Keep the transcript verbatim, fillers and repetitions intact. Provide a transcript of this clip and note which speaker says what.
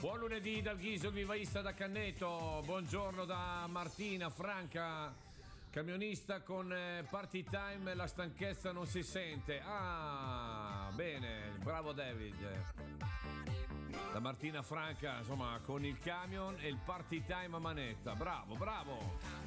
Speaker 1: Buon lunedì dal Ghiso, il vivaista da Canneto. Buongiorno da Martina Franca, camionista con eh, party time, la stanchezza non si sente. Ah, bene, bravo David. Da Martina Franca, insomma, con il camion e il party time a manetta. Bravo, bravo.